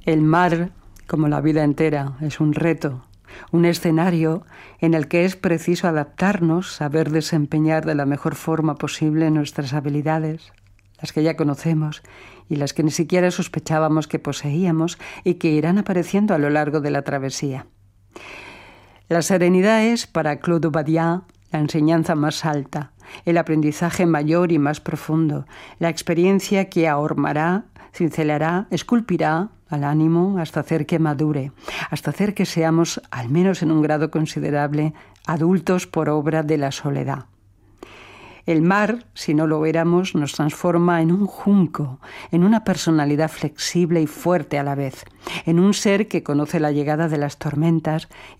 El mar, como la vida entera, es un reto, un escenario en el que es preciso adaptarnos, saber desempeñar de la mejor forma posible nuestras habilidades, las que ya conocemos y las que ni siquiera sospechábamos que poseíamos y que irán apareciendo a lo largo de la travesía. La serenidad es, para Claude Badian, la enseñanza más alta, el aprendizaje mayor y más profundo, la experiencia que ahormará, cincelará, esculpirá al ánimo hasta hacer que madure, hasta hacer que seamos, al menos en un grado considerable, adultos por obra de la soledad. El mar, si no lo éramos, nos transforma en un junco, en una personalidad flexible y fuerte a la vez, en un ser que conoce la llegada de las tormentas